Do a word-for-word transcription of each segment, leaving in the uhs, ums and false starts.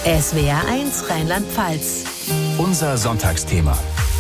S W R eins Rheinland-Pfalz. Unser Sonntagsthema.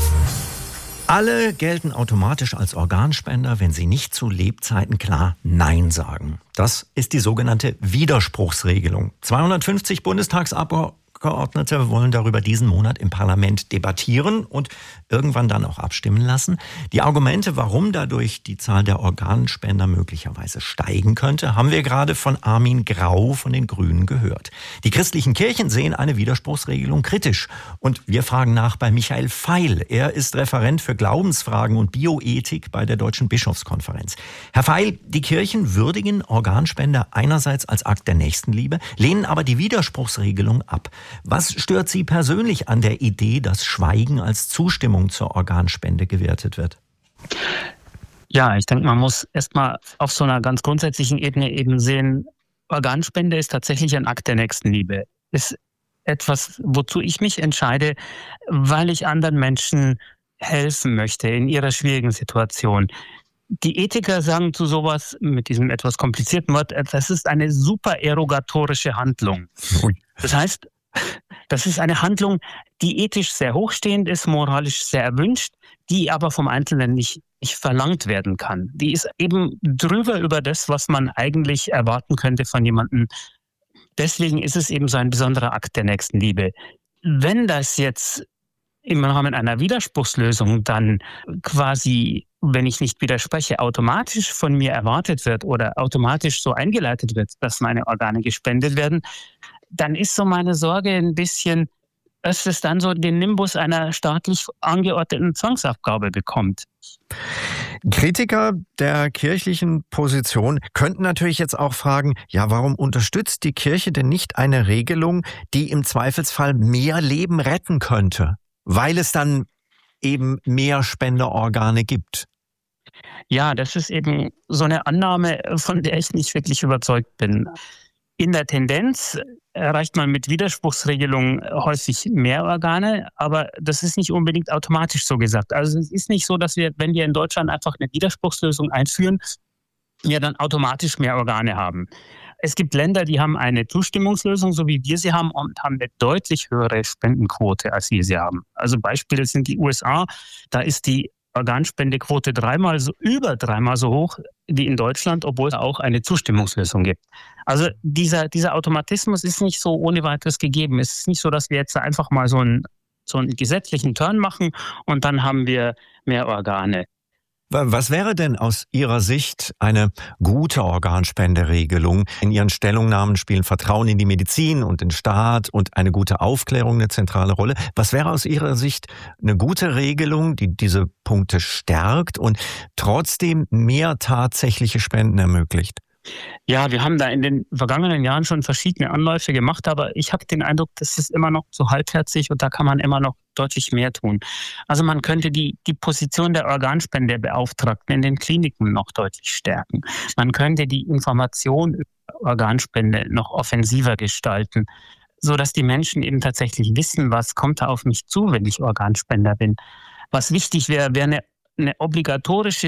Alle gelten automatisch als Organspender, wenn sie nicht zu Lebzeiten klar Nein sagen. Das ist die sogenannte Widerspruchsregelung. zweihundertfünfzig Bundestagsabgeordnete wollen darüber diesen Monat im Parlament debattieren und irgendwann dann auch abstimmen lassen. Die Argumente, warum dadurch die Zahl der Organspender möglicherweise steigen könnte, haben wir gerade von Armin Grau von den Grünen gehört. Die christlichen Kirchen sehen eine Widerspruchsregelung kritisch. Und wir fragen nach bei Michael Feil. Er ist Referent für Glaubensfragen und Bioethik bei der Deutschen Bischofskonferenz. Herr Feil, die Kirchen würdigen Organspender einerseits als Akt der Nächstenliebe, lehnen aber die Widerspruchsregelung ab. Was stört Sie persönlich an der Idee, dass Schweigen als Zustimmung zur Organspende gewertet wird? Ja, ich denke, man muss erstmal auf so einer ganz grundsätzlichen Ebene eben sehen, Organspende ist tatsächlich ein Akt der Nächstenliebe. Ist etwas, wozu ich mich entscheide, weil ich anderen Menschen helfen möchte in ihrer schwierigen Situation. Die Ethiker sagen zu sowas mit diesem etwas komplizierten Wort, das ist eine supererogatorische Handlung. Das heißt, das ist eine Handlung, die ethisch sehr hochstehend ist, moralisch sehr erwünscht, die aber vom Einzelnen nicht, nicht verlangt werden kann. Die ist eben drüber über das, was man eigentlich erwarten könnte von jemandem. Deswegen ist es eben so ein besonderer Akt der Nächstenliebe. Wenn das jetzt im Rahmen einer Widerspruchslösung dann quasi, wenn ich nicht widerspreche, automatisch von mir erwartet wird oder automatisch so eingeleitet wird, dass meine Organe gespendet werden, dann ist so meine Sorge ein bisschen, dass es dann so den Nimbus einer staatlich angeordneten Zwangsabgabe bekommt. Kritiker der kirchlichen Position könnten natürlich jetzt auch fragen, ja, warum unterstützt die Kirche denn nicht eine Regelung, die im Zweifelsfall mehr Leben retten könnte, weil es dann eben mehr Spenderorgane gibt? Ja, das ist eben so eine Annahme, von der ich nicht wirklich überzeugt bin. In der Tendenz erreicht man mit Widerspruchsregelungen häufig mehr Organe, aber das ist nicht unbedingt automatisch so gesagt. Also es ist nicht so, dass wir, wenn wir in Deutschland einfach eine Widerspruchslösung einführen, wir dann automatisch mehr Organe haben. Es gibt Länder, die haben eine Zustimmungslösung, so wie wir sie haben, und haben eine deutlich höhere Spendenquote, als wir sie haben. Also Beispiele sind die U S A, da ist die Organspendequote dreimal so, über dreimal so hoch wie in Deutschland, obwohl es auch eine Zustimmungslösung gibt. Also dieser, dieser Automatismus ist nicht so ohne weiteres gegeben. Es ist nicht so, dass wir jetzt einfach mal so einen, so einen gesetzlichen Turn machen und dann haben wir mehr Organe. Was wäre denn aus Ihrer Sicht eine gute Organspenderegelung? In Ihren Stellungnahmen spielen Vertrauen in die Medizin und den Staat und eine gute Aufklärung eine zentrale Rolle. Was wäre aus Ihrer Sicht eine gute Regelung, die diese Punkte stärkt und trotzdem mehr tatsächliche Spenden ermöglicht? Ja, wir haben da in den vergangenen Jahren schon verschiedene Anläufe gemacht, aber ich habe den Eindruck, das ist immer noch zu halbherzig und da kann man immer noch deutlich mehr tun. Also man könnte die, die Position der Organspendebeauftragten in den Kliniken noch deutlich stärken. Man könnte die Information über Organspende noch offensiver gestalten, sodass die Menschen eben tatsächlich wissen, was kommt da auf mich zu, wenn ich Organspender bin. Was wichtig wäre, wäre eine, eine obligatorische